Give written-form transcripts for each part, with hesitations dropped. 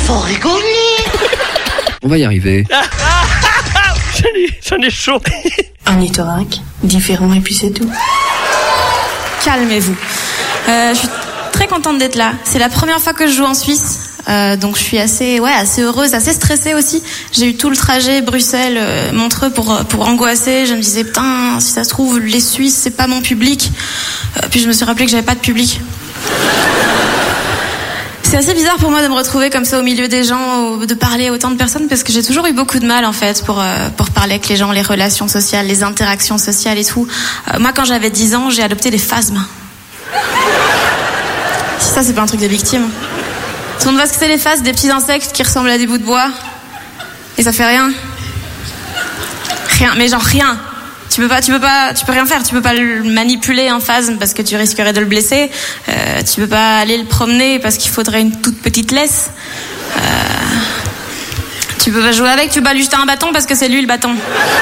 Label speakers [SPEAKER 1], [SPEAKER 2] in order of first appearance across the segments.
[SPEAKER 1] faut rigoler.
[SPEAKER 2] On va y arriver.
[SPEAKER 3] J'en ai chaud.
[SPEAKER 4] Un Nitorac, différent et puis c'est tout.
[SPEAKER 5] Calmez-vous. Je suis très contente d'être là. C'est la première fois que je joue en Suisse. Donc je suis assez heureuse, assez stressée aussi. J'ai eu tout le trajet Bruxelles-Montreux pour angoisser. Je me disais putain, si ça se trouve les Suisses c'est pas mon public. Puis je me suis rappelé que j'avais pas de public. C'est assez bizarre pour moi de me retrouver comme ça au milieu des gens, de parler à autant de personnes, parce que j'ai toujours eu beaucoup de mal en fait pour parler avec les gens, les relations sociales, les interactions sociales et tout. Moi quand j'avais 10 ans, j'ai adopté des phasmes. Si ça c'est pas un truc de victime. Tout le monde voit ce que c'est les phasmes, des petits insectes qui ressemblent à des bouts de bois. Et ça fait rien. Rien, mais genre rien. Tu peux rien faire. Tu peux pas le manipuler en phasme parce que tu risquerais de le blesser. Tu peux pas aller le promener parce qu'il faudrait une toute petite laisse. Tu peux pas jouer avec, tu peux pas lui jeter un bâton parce que c'est lui le bâton.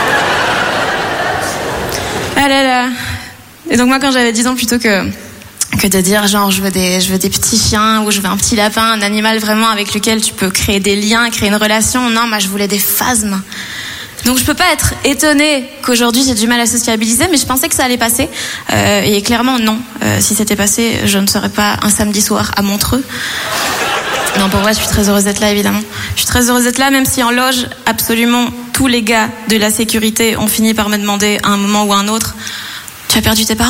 [SPEAKER 5] Ah là là. Et donc moi quand j'avais 10 ans, plutôt que de dire genre je veux des petits chiens ou je veux un petit lapin, un animal vraiment avec lequel tu peux créer des liens, créer une relation, non, moi je voulais des phasmes. Donc je peux pas être étonnée qu'aujourd'hui j'ai du mal à sociabiliser, mais je pensais que ça allait passer. Et clairement non. Si c'était passé, je ne serais pas un samedi soir à Montreux. Non, pour vrai, je suis très heureuse d'être là, évidemment. Je suis très heureuse d'être là, même si en loge, absolument tous les gars de la sécurité ont fini par me demander à un moment ou à un autre, tu as perdu tes parents ?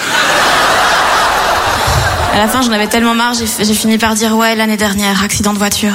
[SPEAKER 5] À la fin, j'en avais tellement marre, j'ai fini par dire ouais, l'année dernière, accident de voiture.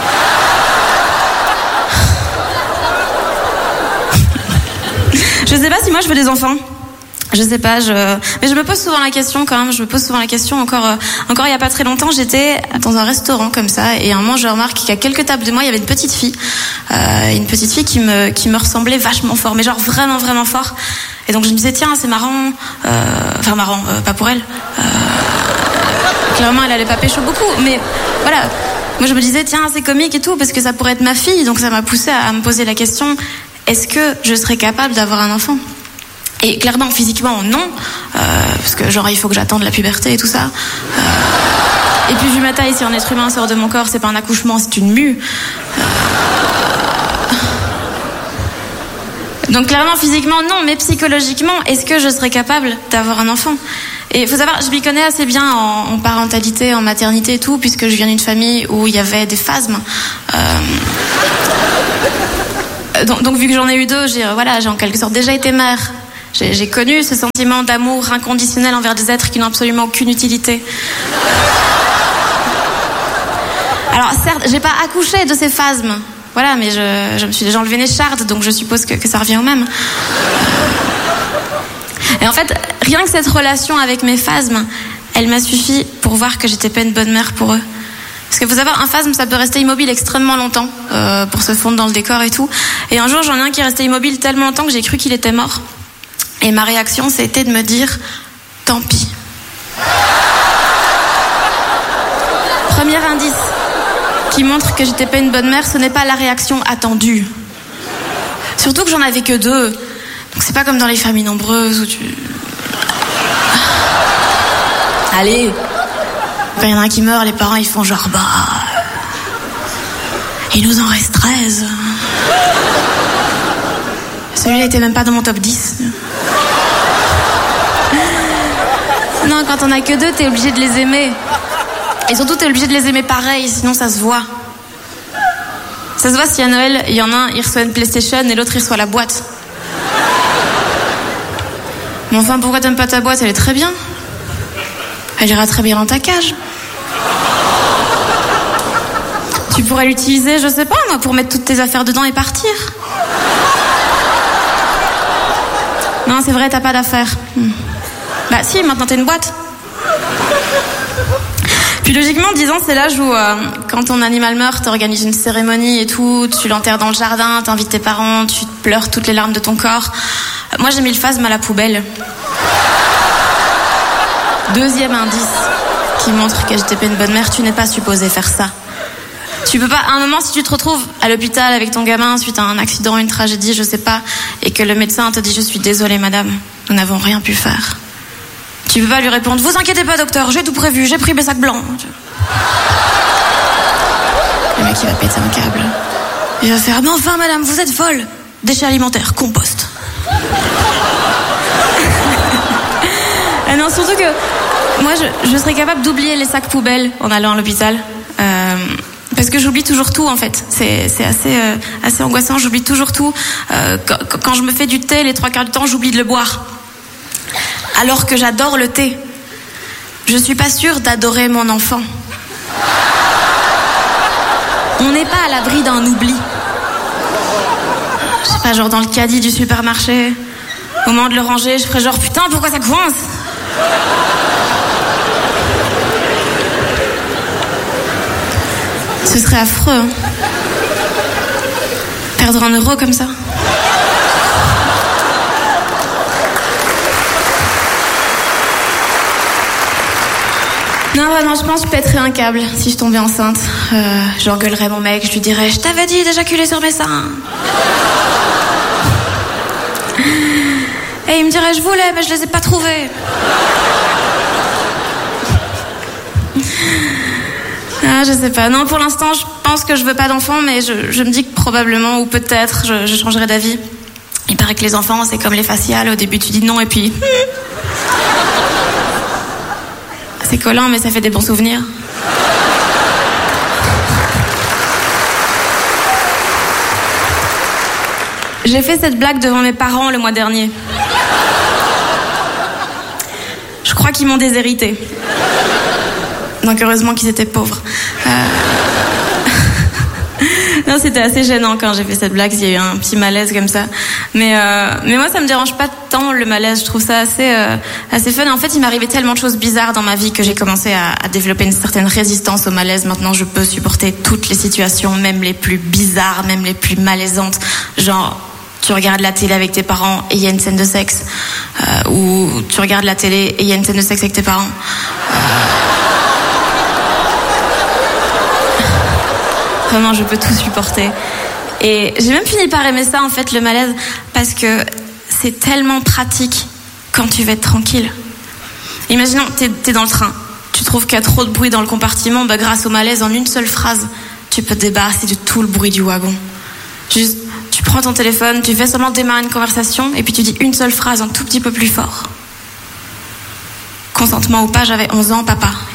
[SPEAKER 5] Je sais pas si moi je veux des enfants. Je sais pas, mais je me pose souvent la question quand même. Je me pose souvent la question. Encore il y a pas très longtemps, j'étais dans un restaurant comme ça, et à un moment je remarque qu'à quelques tables de moi, il y avait une petite fille qui me ressemblait vachement fort, mais genre vraiment vraiment fort. Et donc je me disais tiens, c'est marrant, pas pour elle. Clairement, elle allait pas pécho beaucoup, mais voilà. Moi, je me disais, tiens, c'est comique et tout, parce que ça pourrait être ma fille. Donc, ça m'a poussée à me poser la question, est-ce que je serais capable d'avoir un enfant ? Et clairement, physiquement, non. Parce que, genre, il faut que j'attende la puberté et tout ça. Et puis, vu ma taille, si un être humain sort de mon corps, c'est pas un accouchement, c'est une mue. Donc, clairement, physiquement, non. Mais psychologiquement, est-ce que je serais capable d'avoir un enfant ? Et il faut savoir, je m'y connais assez bien en parentalité, en maternité et tout, puisque je viens d'une famille où il y avait des phasmes. Donc vu que j'en ai eu 2, j'ai en quelque sorte déjà été mère. J'ai connu ce sentiment d'amour inconditionnel envers des êtres qui n'ont absolument aucune utilité. Alors certes, j'ai pas accouché de ces phasmes, voilà, mais je me suis déjà enlevé une écharde, donc je suppose que ça revient au même. Et en fait, rien que cette relation avec mes phasmes, elle m'a suffi pour voir que j'étais pas une bonne mère pour eux. Parce que faut savoir, un phasme, ça peut rester immobile extrêmement longtemps pour se fondre dans le décor et tout. Et un jour, j'en ai un qui est resté immobile tellement longtemps que j'ai cru qu'il était mort. Et ma réaction, c'était de me dire, tant pis. Premier indice qui montre que j'étais pas une bonne mère, ce n'est pas la réaction attendue. Surtout que j'en avais que 2. Donc c'est pas comme dans les familles nombreuses où tu... Allez, quand il y en a un qui meurt, les parents ils font genre il nous en reste 13. Celui-là était même pas dans mon top 10. Non, quand on a que 2, t'es obligé de les aimer. Et surtout t'es obligé de les aimer pareil, sinon ça se voit. Ça se voit si à Noël, il y en a un, il reçoit une PlayStation et l'autre il reçoit la boîte. Mais enfin, pourquoi t'aimes pas ta boîte ? Elle est très bien. Elle ira très bien dans ta cage. Tu pourrais l'utiliser, je sais pas moi, pour mettre toutes tes affaires dedans et partir. Non, c'est vrai, t'as pas d'affaires. Bah si, maintenant t'as une boîte. Puis logiquement, 10 ans, c'est l'âge où, quand ton animal meurt, t'organises une cérémonie et tout, tu l'enterres dans le jardin, t'invites tes parents, tu pleures toutes les larmes de ton corps. Moi, j'ai mis le phasme à la poubelle. Deuxième indice qui montre que j'étais pas une bonne mère, tu n'es pas supposé faire ça. Tu peux pas, à un moment, si tu te retrouves à l'hôpital avec ton gamin suite à un accident, une tragédie, je sais pas, et que le médecin te dit « Je suis désolée, madame, nous n'avons rien pu faire ». Tu peux pas lui répondre « Vous inquiétez pas, docteur, j'ai tout prévu, j'ai pris mes sacs blancs ». qui va péter un câble. Il va faire, mais enfin madame, vous êtes folle. Déchets alimentaires, compost. Ah non, surtout que moi, je serais capable d'oublier les sacs poubelles en allant à l'hôpital. Parce que j'oublie toujours tout, en fait. C'est assez angoissant, j'oublie toujours tout. Quand je me fais du thé, les 3/4 du temps, j'oublie de le boire. Alors que j'adore le thé. Je suis pas sûre d'adorer mon enfant. On n'est pas à l'abri d'un oubli. Je sais pas, genre dans le caddie du supermarché, au moment de le ranger, je ferais genre putain, pourquoi ça coince? Ce serait affreux, hein. Perdre 1 euro comme ça. Non, vraiment, je pense que je pèterais un câble si je tombais enceinte. J'engueulerais mon mec, je lui dirais, je t'avais dit d'éjaculer sur mes seins. Et il me dirait, je voulais, mais je les ai pas trouvés. Ah, je sais pas. Non, pour l'instant, je pense que je veux pas d'enfant, mais je me dis que probablement, ou peut-être, je changerai d'avis. Il paraît que les enfants, c'est comme les faciales. Au début, tu dis non, et puis... C'est collant, mais ça fait des bons souvenirs. J'ai fait cette blague devant mes parents le mois dernier. Je crois qu'ils m'ont déshérité. Donc heureusement qu'ils étaient pauvres. Non, c'était assez gênant quand j'ai fait cette blague. Il y a eu un petit malaise comme ça. Mais moi, ça me dérange pas tant le malaise. Je trouve ça assez fun. En fait, il m'arrivait tellement de choses bizarres dans ma vie que j'ai commencé à développer une certaine résistance au malaise. Maintenant, je peux supporter toutes les situations, même les plus bizarres, même les plus malaisantes. Genre, tu regardes la télé avec tes parents et il y a une scène de sexe. Ou tu regardes la télé et il y a une scène de sexe avec tes parents. Vraiment, je peux tout supporter. Et j'ai même fini par aimer ça, en fait, le malaise, parce que c'est tellement pratique quand tu veux être tranquille. Imaginons, t'es dans le train. Tu trouves qu'il y a trop de bruit dans le compartiment. Bah, grâce au malaise, en une seule phrase, tu peux te débarrasser de tout le bruit du wagon. Juste, tu prends ton téléphone, tu fais seulement démarrer une conversation, et puis tu dis une seule phrase un tout petit peu plus fort. Consentement ou pas, j'avais 11 ans, papa.